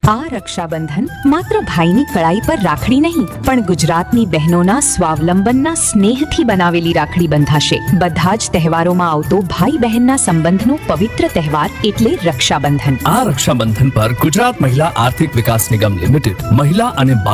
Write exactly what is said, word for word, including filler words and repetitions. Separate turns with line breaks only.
આ રક્ષાબંધન માત્ર ભાઈની કળાઈ પર રાખડી નહીં, પણ ગુજરાતની બહેનોના સ્વાવલંબનના સ્નેહથી બનાવેલી રાખડી બંધાશે. બધા જ તહેવારોમાં આવતો ભાઈ બહેનના સંબંધનો પવિત્ર તહેવાર એટલે રક્ષાબંધન.
આ રક્ષાબંધન પર ગુજરાત મહિલા આર્થિક વિકાસ નિગમ લિમિટેડ મહિલા અને